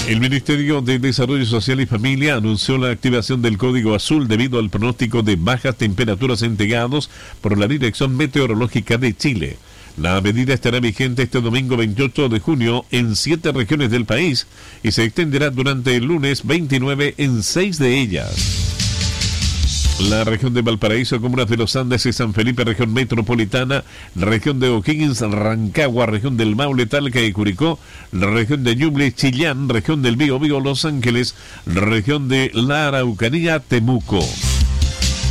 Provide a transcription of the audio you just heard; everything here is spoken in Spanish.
El Ministerio de Desarrollo Social y Familia anunció la activación del Código Azul debido al pronóstico de bajas temperaturas entregados por la Dirección Meteorológica de Chile. La medida estará vigente este domingo 28 de junio en 7 regiones del país y se extenderá durante el lunes 29 en 6 de ellas. La región de Valparaíso, comunas de Los Andes y San Felipe, región metropolitana, región de O'Higgins, Rancagua, región del Maule, Talca y Curicó, la región de Ñuble, Chillán, región del Biobío, Los Ángeles, región de la Araucanía, Temuco.